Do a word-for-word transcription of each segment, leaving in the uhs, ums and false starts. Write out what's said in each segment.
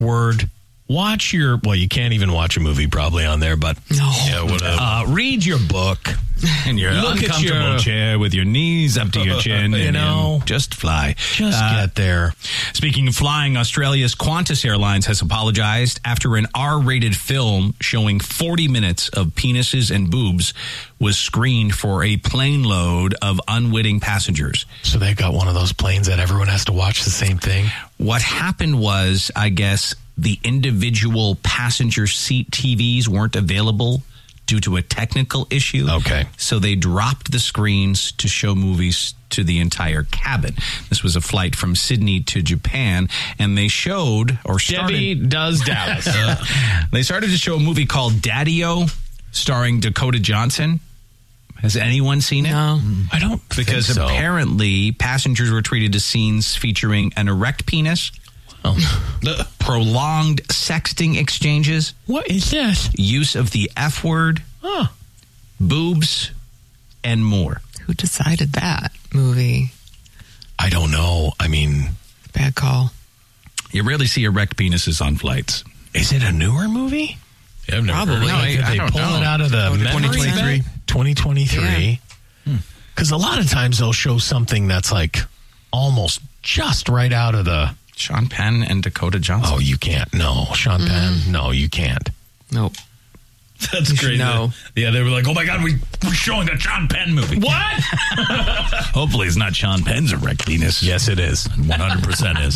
word. Watch your, well, you can't even watch a movie probably on there, but No. yeah, whatever. Uh, read your book. In your Look at uncomfortable your- chair with your knees up to your chin. You and, know, and just fly. Just Uh, get there. Speaking of flying, Australia's Qantas Airlines has apologized after an R-rated film showing forty minutes of penises and boobs was screened for a plane load of unwitting passengers. So they got one of those planes that everyone has to watch the same thing. What happened was, I guess, the individual passenger seat T Vs weren't available due to a technical issue. Okay. So they dropped the screens to show movies to the entire cabin. This was a flight from Sydney to Japan, and they showed or started. Debbie does Dallas. They started to show a movie called Daddy-O, starring Dakota Johnson. Has anyone seen it? No. I don't Because think so. apparently passengers were treated to scenes featuring an erect penis, Oh. prolonged sexting exchanges, What is this? use of the F word, Huh. boobs, and more. Who decided that movie? I don't know. I mean, Bad call. You rarely see erect penises on flights. is it a newer movie? Yeah, I've never Probably. heard of it. No, I- Did I they don't pull know. it out of the Oh, memory twenty twenty-three? bank? twenty twenty-three. Because a lot of times they'll show something that's like almost just right out of the... Sean Penn and Dakota Johnson. Oh, you can't. No. Sean Penn? No, you can't. Nope. That's great. No. Yeah, they were like, oh my God, we, we're showing a Sean Penn movie. What? Hopefully it's not Sean Penn's erect penis. Yes, it is. one hundred percent is.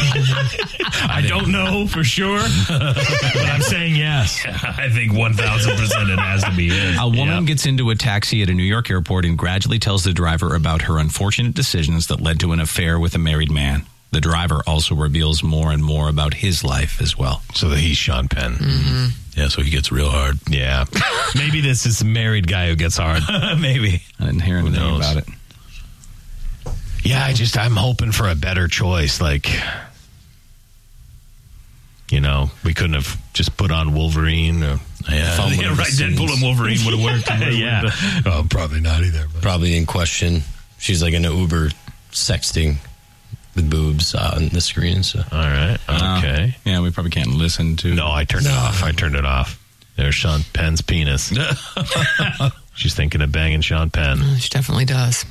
I don't know for sure, but I'm saying yes. I think one thousand percent it has to be it. A woman Yep. gets into a taxi at a New York airport and gradually tells the driver about her unfortunate decisions that led to an affair with a married man. The driver also reveals more and more about his life as well. So that he's Sean Penn. Mm-hmm. Yeah, so he gets real hard. Yeah. Maybe this is a married guy who gets hard. Maybe. I didn't hear anything knows? about it. Yeah, I just, I'm hoping for a better choice. Like, you know, we couldn't have just put on Wolverine. Or, Yeah, film one yeah of the right. Deadpool scenes. and Wolverine would have worked. Yeah. Oh, probably not either. But. Probably in question. She's like in an Uber sexting with boobs on the screen. So All right. Okay. Uh, yeah, we probably can't listen to. No, I turned it off. I turned it off. There's Sean Penn's penis. She's thinking of banging Sean Penn. She definitely does.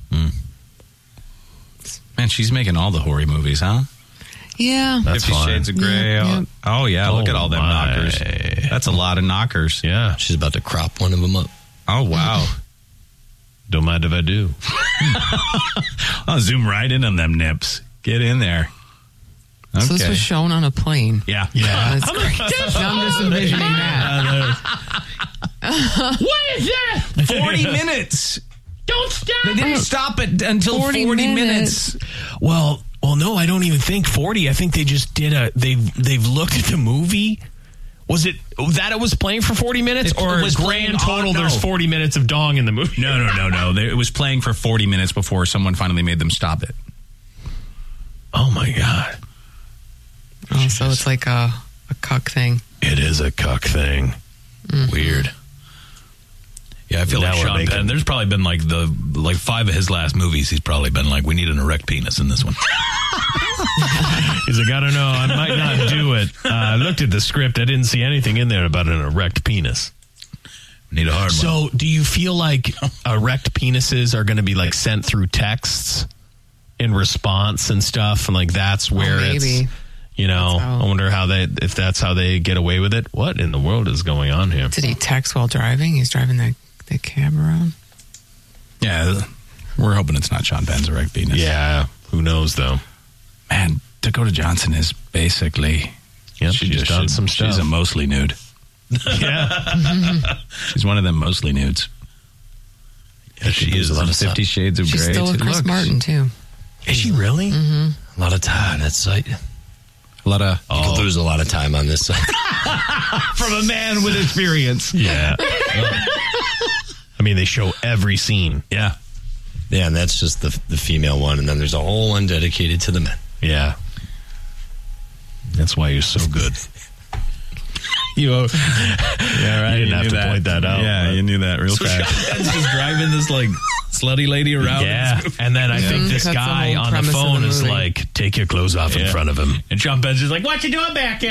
Man, she's making all the hoary movies, huh? Yeah. That's Fifty fine. Shades of Grey. Yeah, Oh, yeah. oh, yeah, look Oh, at all them my. knockers. That's a lot of knockers. Yeah. she's about to crop one of them up. Oh, wow. Don't mind if I do. I'll zoom right in on them nips. Get in there. Okay. So this was shown on a plane. yeah. Yeah. That's great. Now I'm just envisioning that. What is that? forty minutes. Don't stop. They didn't stop it until forty, forty minutes. minutes. Well, well, no, I don't even think forty. I think they just did a. They've they've looked at the movie. Was it that it was playing for forty minutes, It or was grand playing total? on- no. There's forty minutes of dong in the movie. No, no, no, no. They, it was playing for forty minutes before someone finally made them stop it. Oh my god! Oh, so it's like a, a cuck thing. It is a cuck thing. Weird. Yeah, I feel Now like we're Sean making- Penn. There's probably been like the like five of his last movies. He's probably been like, we need an erect penis in this one. He's like, I don't know, I might not do it. Uh, I looked at the script. I didn't see anything in there about an erect penis. Need a hard one. So, do you feel like erect penises are going to be like sent through texts in response and stuff, and like that's where Oh, maybe. it's, you know, That's how- I wonder how they, if that's how they get away with it. What in the world is going on here? Did he text while driving? He's driving the, the cab around. Yeah, we're hoping it's not Sean Penn's erect penis. Yeah, who knows though? Man, Dakota Johnson is basically... Yep, she she's just done should- some stuff. She's a mostly nude. Yeah, She's one of them mostly nudes. Yeah, she is a lot of stuff. Fifty Shades of She's Grey. still with It Chris looks- Martin, too. is she really? A lot of time. That's like you A lot of... could lose a lot of time on this side. From a man with experience. Yeah. I mean, they show every scene. Yeah. Yeah, and that's just the the female one, and then there's a whole one dedicated to the men. Yeah. That's why you're so good. You, uh, yeah, right. You didn't have knew to point that out, Yeah, but- you knew that real So fast. Sean Penn's just driving this like slutty lady around. Yeah. In this movie. And then I think this That's the guy whole on the premise of phone the is movie. like, take your clothes off in Yeah. front of him. And Sean Penn's just like, what you doing back here?